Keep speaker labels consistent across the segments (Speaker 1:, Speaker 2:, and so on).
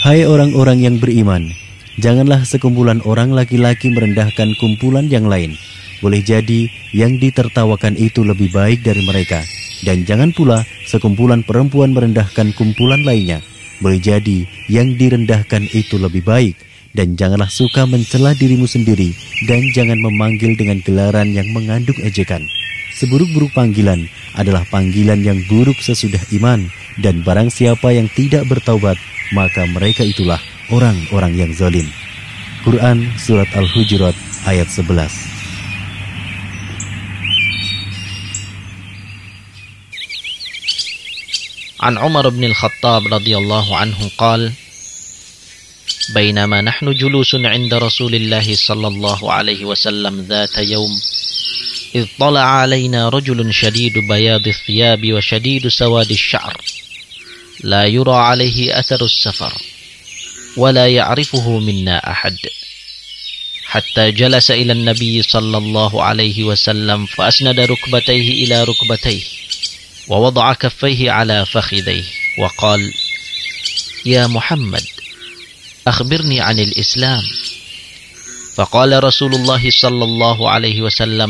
Speaker 1: Hai orang-orang yang beriman, janganlah sekumpulan orang laki-laki merendahkan kumpulan yang lain. Boleh jadi yang ditertawakan itu lebih baik dari mereka. Dan jangan pula sekumpulan perempuan merendahkan kumpulan lainnya. Boleh jadi yang direndahkan itu lebih baik. Dan janganlah suka mencela dirimu sendiri. Dan jangan memanggil dengan gelaran yang mengandung ejekan. Seburuk-buruk panggilan adalah panggilan yang buruk sesudah iman. Dan barang siapa yang tidak bertaubat, maka mereka itulah orang-orang yang zalim. Quran Surat Al-Hujurat ayat 11.
Speaker 2: عن عمر بن الخطاب رضي الله عنه قال بينما نحن جلوس عند رسول الله صلى الله عليه وسلم ذات يوم إذ طلع علينا رجل شديد بياض الثياب وشديد سواد الشعر لا يرى عليه أثر السفر ولا يعرفه منا أحد حتى جلس إلى النبي صلى الله عليه وسلم فأسند ركبتيه إلى ركبتيه ووضع كفيه على فخذيه وقال يا محمد أخبرني عن الإسلام فقال رسول الله صلى الله عليه وسلم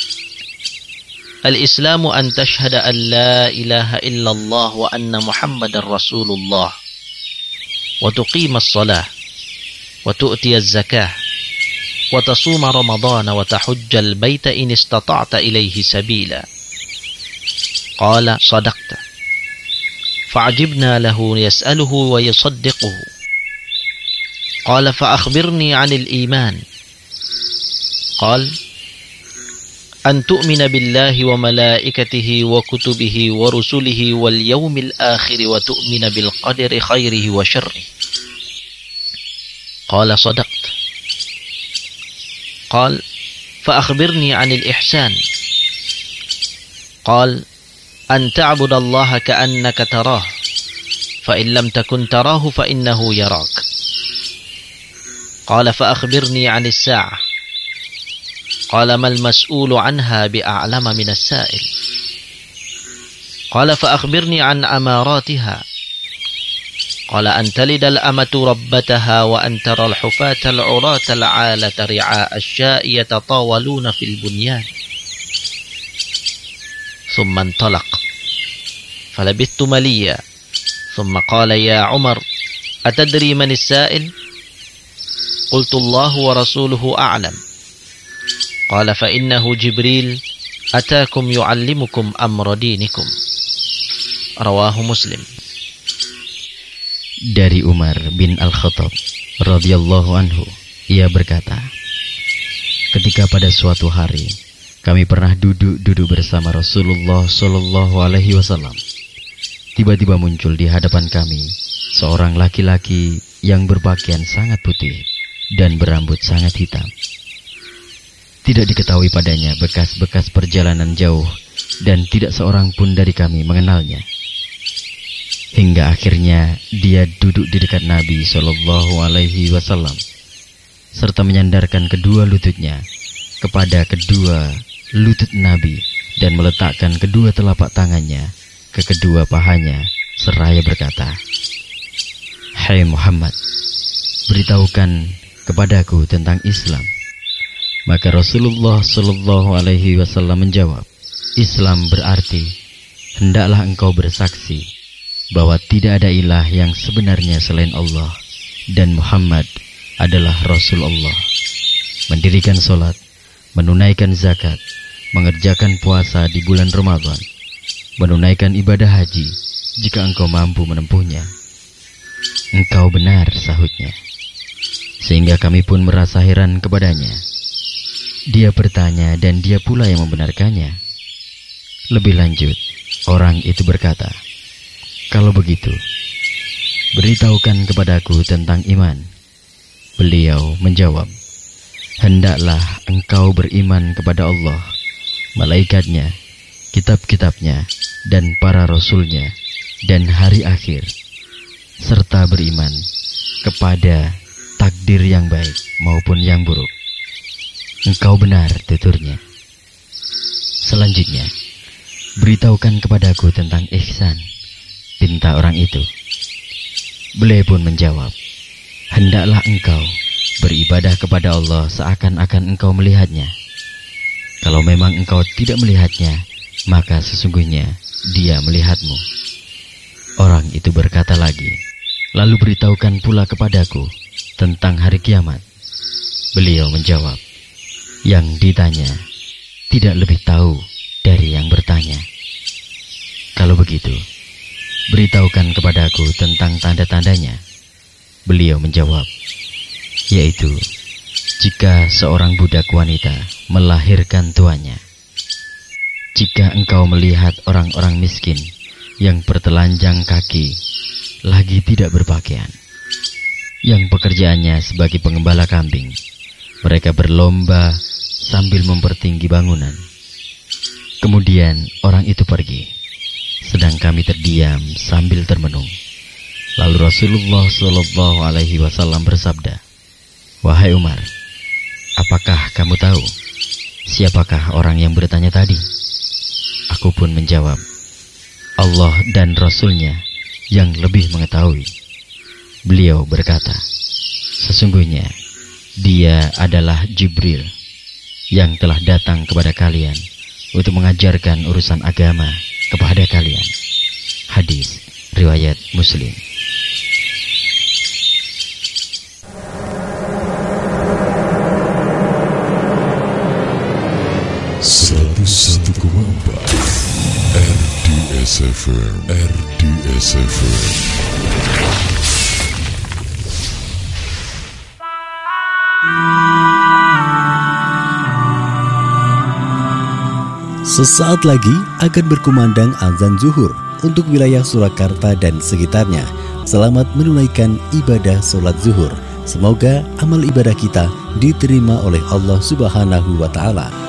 Speaker 2: الإسلام أن تشهد أن لا إله إلا الله وأن محمد رسول الله وتقيم الصلاة وتؤتي الزكاة وتصوم رمضان وتحج البيت إن استطعت إليه سبيلا قال صدقت فعجبنا له يسأله ويصدقه قال فأخبرني عن الإيمان قال أن تؤمن بالله وملائكته وكتبه ورسله واليوم الآخر وتؤمن بالقدر خيره وشره قال صدقت قال فأخبرني عن الإحسان قال أن تعبد الله كأنك تراه فإن لم تكن تراه فإنه يراك قال فأخبرني عن الساعة قال ما المسؤول عنها بأعلم من السائل قال فأخبرني عن أماراتها قال أن تلد الأمة ربتها وأن ترى الحفاة العراة العالة رعاء الشاء يتطاولون في البنيان ثم انطلق فلبثت مليا ثم قال يا عمر أتدري من السائل قلت الله ورسوله أعلم قال فإنه جبريل أتاكم يعلمكم أمر دينكم رواه مسلم.
Speaker 3: Dari Umar bin Al-Khattab radhiyallahu anhu, ia berkata, ketika pada suatu hari kami pernah duduk bersama Rasulullah Shallallahu Alaihi Wasallam. Tiba-tiba muncul di hadapan kami seorang laki-laki yang berpakaian sangat putih dan berambut sangat hitam. Tidak diketahui padanya bekas-bekas perjalanan jauh dan tidak seorang pun dari kami mengenalnya. Hingga akhirnya dia duduk di dekat Nabi Shallallahu Alaihi Wasallam serta menyandarkan kedua lututnya kepada kedua lutut Nabi dan meletakkan kedua telapak tangannya ke kedua pahanya seraya berkata, "Hai Muhammad, beritahukan kepadaku tentang Islam." Maka Rasulullah Shallallahu Alaihi Wasallam menjawab, "Islam berarti hendaklah engkau bersaksi bahwa tidak ada ilah yang sebenarnya selain Allah dan Muhammad adalah Rasul Allah, mendirikan sholat, menunaikan zakat, mengerjakan puasa di bulan Ramadan, menunaikan ibadah haji jika engkau mampu menempuhnya." "Engkau benar," sahutnya. Sehingga kami pun merasa heran kepadanya. Dia bertanya dan dia pula yang membenarkannya. Lebih lanjut, orang itu berkata, "Kalau begitu, beritahukan kepadaku tentang iman." Beliau menjawab, "Hendaklah engkau beriman kepada Allah, malaikatnya, kitab-kitabnya, dan para rasulnya, dan hari akhir, serta beriman kepada takdir yang baik maupun yang buruk." "Engkau benar," tuturnya. Selanjutnya, "Beritahukan kepadaku tentang ihsan," pinta orang itu. Beliau pun menjawab, hendaklah engkau beribadah kepada Allah seakan-akan engkau melihatnya. Kalau memang engkau tidak melihatnya, maka sesungguhnya Dia melihatmu. Orang itu berkata lagi, lalu beritahukan pula kepadaku tentang hari kiamat. Beliau menjawab, yang ditanya tidak lebih tahu dari yang bertanya. Kalau begitu, beritahukan kepadaku tentang tanda-tandanya. Beliau menjawab, yaitu jika seorang budak wanita melahirkan tuannya. Jika engkau melihat orang-orang miskin yang bertelanjang kaki, lagi tidak berpakaian, yang pekerjaannya sebagai pengembala kambing, mereka berlomba sambil mempertinggi bangunan. Kemudian orang itu pergi, sedang kami terdiam sambil termenung. Lalu Rasulullah SAW bersabda, wahai Umar, apakah kamu tahu siapakah orang yang bertanya tadi? Aku pun menjawab, Allah dan Rasulnya yang lebih mengetahui. Beliau berkata, sesungguhnya dia adalah Jibril yang telah datang kepada kalian untuk mengajarkan urusan agama kepada kalian. Hadis riwayat Muslim.
Speaker 4: RDS FM.
Speaker 1: Sesaat lagi akan berkumandang azan zuhur untuk wilayah Surakarta dan sekitarnya. Selamat menunaikan ibadah sholat zuhur. Semoga amal ibadah kita diterima oleh Allah Subhanahu wa Ta'ala.